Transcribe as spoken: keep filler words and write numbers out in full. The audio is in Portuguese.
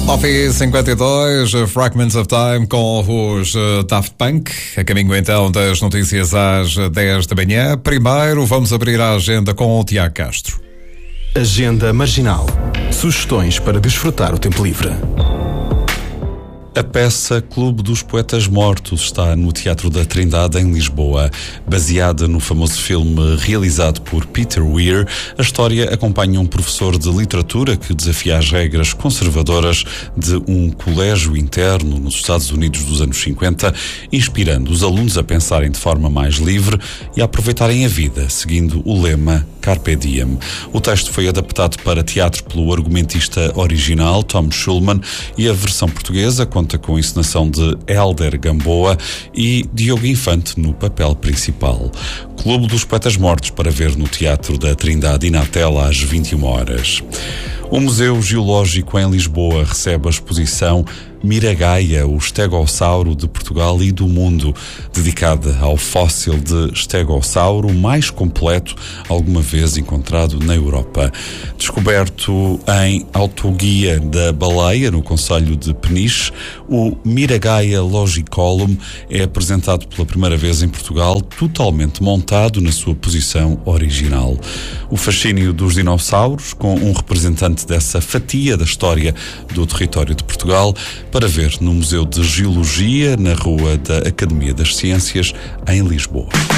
Office cinquenta e dois, Fragments of Time com os uh, Daft Punk. A caminho então das notícias às dez da manhã. Primeiro vamos abrir a agenda com o Tiago Castro. Agenda Marginal. Sugestões para desfrutar o tempo livre. A peça Clube dos Poetas Mortos está no Teatro da Trindade, em Lisboa. Baseada no famoso filme realizado por Peter Weir, a história acompanha um professor de literatura que desafia as regras conservadoras de um colégio interno nos Estados Unidos dos anos cinquenta, inspirando os alunos a pensarem de forma mais livre e a aproveitarem a vida, seguindo o lema Carpe Diem. O texto foi adaptado para teatro pelo argumentista original, Tom Schulman, e a versão portuguesa conta com a encenação de Hélder Gamboa e Diogo Infante no papel principal. Clube dos Poetas Mortos, para ver no Teatro da Trindade e na tela às vinte e uma horas. O Museu Geológico em Lisboa recebe a exposição Miragaia, o estegossauro de Portugal e do mundo, dedicada ao fóssil de estegossauro mais completo alguma vez encontrado na Europa. Descoberto em Autoguia da Baleia, no concelho de Peniche, o Miragaia Logicolum é apresentado pela primeira vez em Portugal, totalmente montado na sua posição original. O fascínio dos dinossauros, com um representante dessa fatia da história do território de Portugal, para ver no Museu de Geologia, na Rua da Academia das Ciências, em Lisboa.